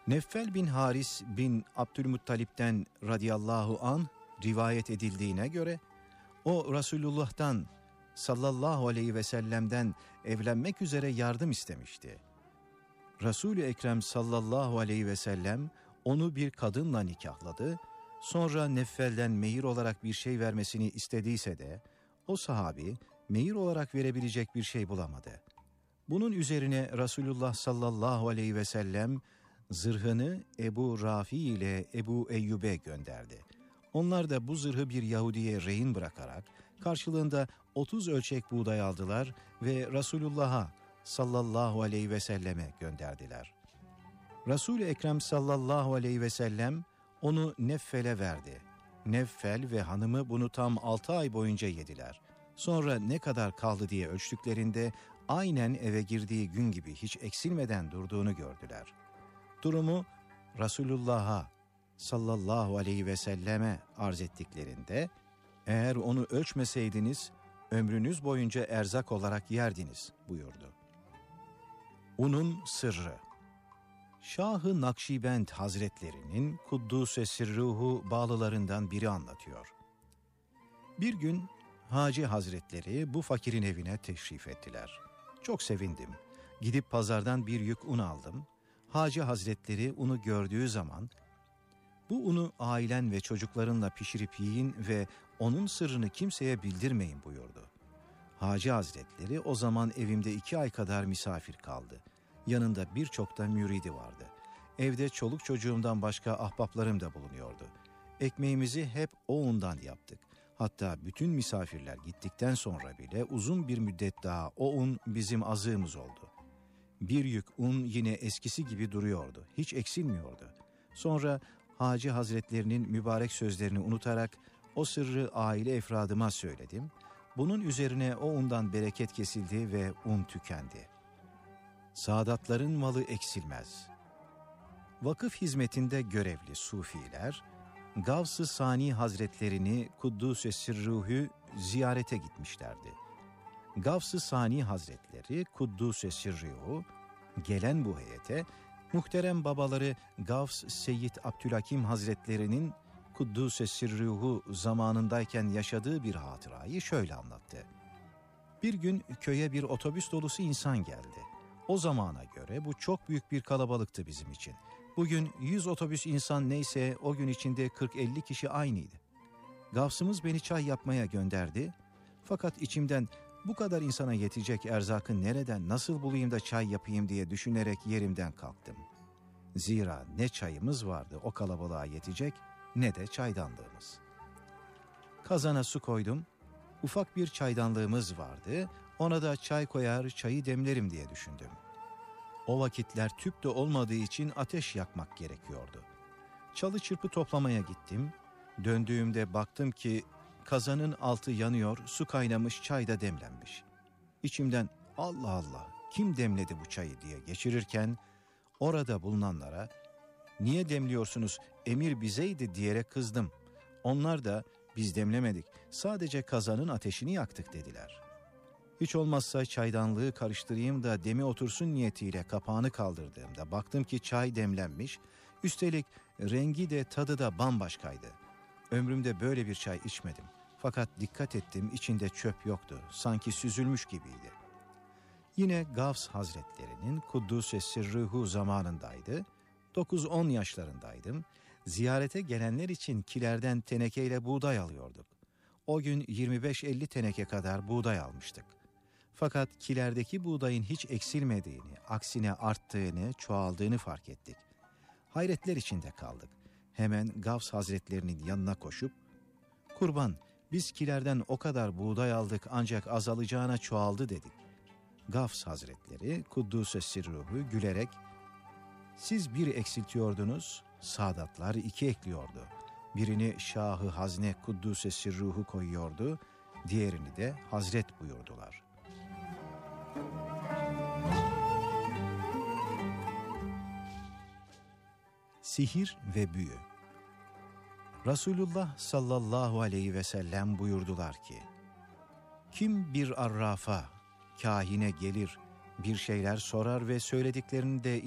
Neffel bin Haris bin Abdülmuttalip'ten radıyallahu anh rivayet edildiğine göre o Resulullah'tan sallallahu aleyhi ve sellem'den evlenmek üzere yardım istemişti. Resul-i Ekrem sallallahu aleyhi ve sellem onu bir kadınla nikahladı. Sonra Neffel'den mehir olarak bir şey vermesini istediyse de o sahabi mehir olarak verebilecek bir şey bulamadı. Bunun üzerine Resulullah sallallahu aleyhi ve sellem zırhını Ebu Rafi ile Ebu Eyyub'e gönderdi. Onlar da bu zırhı bir Yahudi'ye rehin bırakarak karşılığında 30 ölçek buğday aldılar ve Resulullah'a sallallahu aleyhi ve selleme gönderdiler. Resul-i Ekrem sallallahu aleyhi ve sellem onu Neffel'e verdi. Neffel ve hanımı bunu tam 6 ay boyunca yediler. Sonra ne kadar kaldı diye ölçtüklerinde aynen eve girdiği gün gibi hiç eksilmeden durduğunu gördüler. Durumu Resulullah'a sallallahu aleyhi ve selleme arz ettiklerinde, eğer onu ölçmeseydiniz ömrünüz boyunca erzak olarak yerdiniz buyurdu. Unun sırrı. Şah-ı Nakşibend Hazretlerinin Kuddûs-e Sirruhu bağlılarından biri anlatıyor. Bir gün Hacı Hazretleri bu fakirin evine teşrif ettiler. Çok sevindim. Gidip pazardan bir yük un aldım. Hacı Hazretleri unu gördüğü zaman, bu unu ailen ve çocuklarınla pişirip yiyin ve onun sırrını kimseye bildirmeyin buyurdu. Hacı Hazretleri o zaman evimde 2 ay kadar misafir kaldı. Yanında birçok da müridi vardı. Evde çoluk çocuğumdan başka ahbaplarım da bulunuyordu. Ekmeğimizi hep o undan yaptık. Hatta bütün misafirler gittikten sonra bile uzun bir müddet daha o un bizim azığımız oldu. Bir yük un yine eskisi gibi duruyordu. Hiç eksilmiyordu. Sonra Hacı Hazretlerinin mübarek sözlerini unutarak o sırrı aile efradıma söyledim. Bunun üzerine o undan bereket kesildi ve un tükendi. Saadatların malı eksilmez. Vakıf hizmetinde görevli sufiler, Gavs-ı Sani Hazretlerini Kuddûs-e Sirruhu ziyarete gitmişlerdi. Gavs-ı Sani Hazretleri Kuddûs-e Sirruhu gelen bu heyete muhterem babaları Gavs Seyyid Abdülhakim Hazretlerinin Kuddûs-e Sirruhu zamanındayken yaşadığı bir hatırayı şöyle anlattı. Bir gün köye bir otobüs dolusu insan geldi. O zamana göre bu çok büyük bir kalabalıktı bizim için. Bugün 100 otobüs insan neyse o gün içinde 40-50 kişi aynıydı. Gavsımız beni çay yapmaya gönderdi. Fakat içimden bu kadar insana yetecek erzakı nereden nasıl bulayım da çay yapayım diye düşünerek yerimden kalktım. Zira ne çayımız vardı o kalabalığa yetecek ne de çaydanlığımız. Kazana su koydum. Ufak bir çaydanlığımız vardı. Ona da çay koyar, çayı demlerim diye düşündüm. O vakitler tüp de olmadığı için ateş yakmak gerekiyordu. Çalı çırpı toplamaya gittim. Döndüğümde baktım ki kazanın altı yanıyor, su kaynamış, çay da demlenmiş. İçimden Allah Allah kim demledi bu çayı diye geçirirken orada bulunanlara niye demliyorsunuz emir bizeydi diyerek kızdım. Onlar da biz demlemedik, sadece kazanın ateşini yaktık dediler. Hiç olmazsa çaydanlığı karıştırayım da demi otursun niyetiyle kapağını kaldırdığımda baktım ki çay demlenmiş, üstelik rengi de tadı da bambaşkaydı. Ömrümde böyle bir çay içmedim. Fakat dikkat ettim içinde çöp yoktu, sanki süzülmüş gibiydi. Yine Gavs Hazretlerinin Kuddûs-e Sirruhu zamanındaydı. 9-10 yaşlarındaydım. Ziyarete gelenler için kilerden tenekeyle buğday alıyorduk. O gün 25-50 teneke kadar buğday almıştık. Fakat kilerdeki buğdayın hiç eksilmediğini, aksine arttığını, çoğaldığını fark ettik. Hayretler içinde kaldık. Hemen Gavs Hazretlerinin yanına koşup, "Kurban, biz kilerden o kadar buğday aldık ancak azalacağına çoğaldı" dedik. Gavs Hazretleri Kuddûs-e Sirruhu gülerek, "Siz bir eksiltiyordunuz, Sadatlar 2 ekliyordu. Birini Şah-ı Hazne Kuddûs-e Sirruhu koyuyordu, diğerini de Hazret buyurdular." Sihir ve büyü. Resulullah sallallahu aleyhi ve sellem buyurdular ki, kim bir arrafa, kahine gelir, bir şeyler sorar ve söylediklerini de